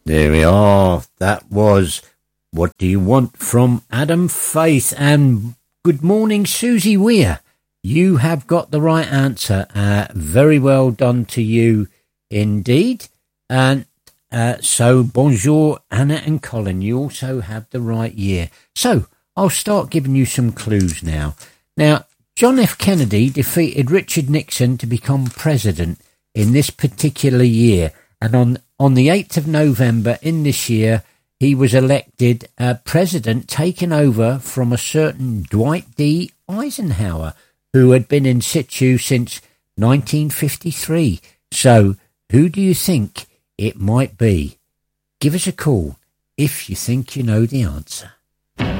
There we are. That was What Do You Want from Adam Faith. And good morning, Susie Weir. You have got the right answer. Very well done to you indeed. And so bonjour, Anna and Colin. You also have the right year. So I'll start giving you some clues now. Now, John F. Kennedy defeated Richard Nixon to become president in this particular year. And on the 8th of November in this year, he was elected president, taking over from a certain Dwight D. Eisenhower, who had been in situ since 1953. So, who do you think it might be? Give us a call if you think you know the answer.